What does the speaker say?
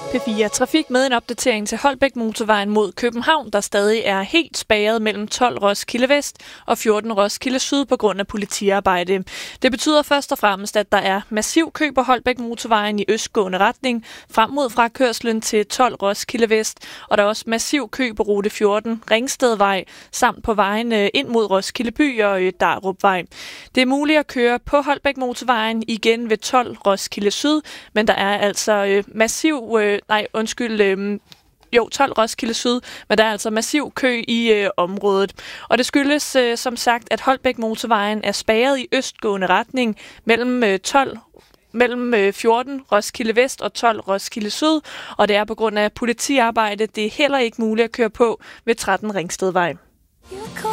P4 Trafik med en opdatering til Holbæk Motorvejen mod København, der stadig er helt spærret mellem 12 Roskilde Vest og 14 Roskilde Syd på grund af politiarbejde. Det betyder først og fremmest, at der er massiv kø på Holbæk Motorvejen i østgående retning frem mod frakørslen til 12 Roskilde Vest, og der er også massiv kø på rute 14 Ringstedvej samt på vejen ind mod Roskilde By og Darupvej. Det er muligt at køre på Holbæk Motorvejen igen ved 12 Roskilde Syd, men der er altså 12 Roskilde Syd, men der er altså massiv kø i området. Og det skyldes som sagt, at Holbæk Motorvejen er spærret i østgående retning mellem 14 Roskilde Vest og 12 Roskilde Syd, og det er på grund af politiarbejde. Det er heller ikke muligt at køre på ved 13 Ringstedvej.